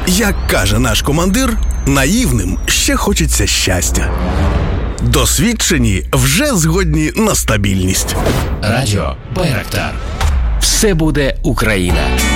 Як каже наш командир, наївним ще хочеться щастя. Досвідчені вже згодні на стабільність. Радіо Байрактар. Все буде Україна.